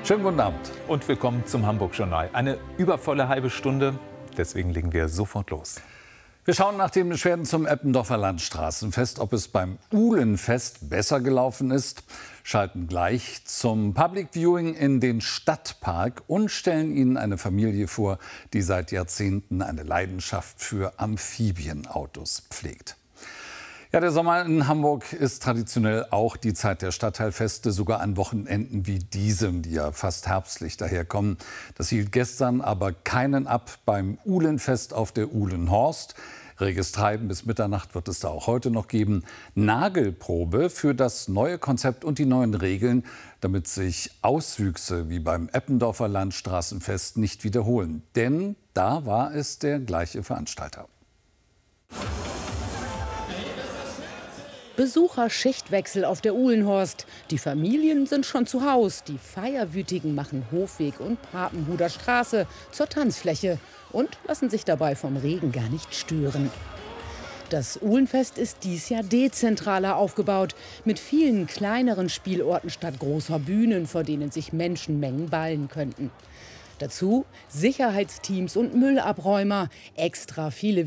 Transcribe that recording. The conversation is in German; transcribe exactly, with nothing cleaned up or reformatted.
Schönen guten Abend. Und willkommen zum Hamburg-Journal. Eine übervolle halbe Stunde, deswegen legen wir sofort los. Wir schauen nach den Beschwerden zum Eppendorfer Landstraßenfest, ob es beim Uhlenfest besser gelaufen ist, schalten gleich zum Public Viewing in den Stadtpark und stellen Ihnen eine Familie vor, die seit Jahrzehnten eine Leidenschaft für Amphibienautos pflegt. Ja, der Sommer in Hamburg ist traditionell auch die Zeit der Stadtteilfeste, sogar an Wochenenden wie diesem, die ja fast herbstlich daherkommen. Das hielt gestern aber keinen ab beim Uhlenfest auf der Uhlenhorst. Reges Treiben bis Mitternacht wird es da auch heute noch geben. Nagelprobe für das neue Konzept und die neuen Regeln, damit sich Auswüchse wie beim Eppendorfer Landstraßenfest nicht wiederholen. Denn da war es der gleiche Veranstalter. Besucherschichtwechsel auf der Uhlenhorst. Die Familien sind schon zu Haus. Die Feierwütigen machen Hofweg und Papenhuder Straße zur Tanzfläche und lassen sich dabei vom Regen gar nicht stören. Das Uhlenfest ist dies Jahr dezentraler aufgebaut, mit vielen kleineren Spielorten statt großer Bühnen, vor denen sich Menschenmengen ballen könnten. Dazu Sicherheitsteams und Müllabräumer, extra viele